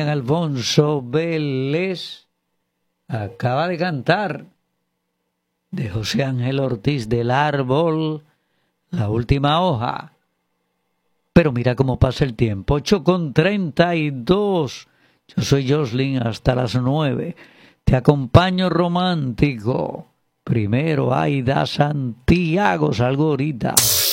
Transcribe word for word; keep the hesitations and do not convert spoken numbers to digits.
William Alfonso Vélez acaba de cantar de José Ángel Ortiz del Árbol, La Última Hoja. Pero mira cómo pasa el tiempo, ocho con treinta y dos. Yo soy Jocelyn hasta las nueve. Te acompaño romántico. Primero Aida Santiago, salgo ahorita.